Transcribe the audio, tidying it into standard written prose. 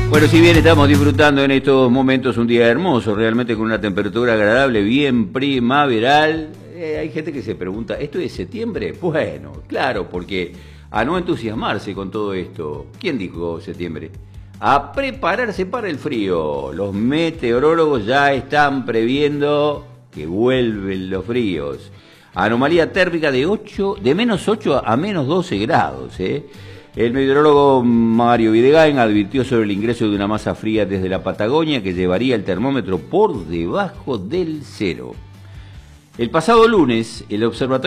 Bueno, si bien estamos disfrutando en estos momentos un día hermoso, realmente con una temperatura agradable, bien primaveral, hay gente que se pregunta, ¿esto es septiembre? Bueno, claro, porque a no entusiasmarse con todo esto. ¿Quién dijo septiembre? A prepararse para el frío. Los meteorólogos ya están previendo que vuelven los fríos. Anomalía térmica de menos 8 a menos 12 grados, El meteorólogo Mario Videgain advirtió sobre el ingreso de una masa fría desde la Patagonia que llevaría el termómetro por debajo del cero. El pasado lunes, el observatorio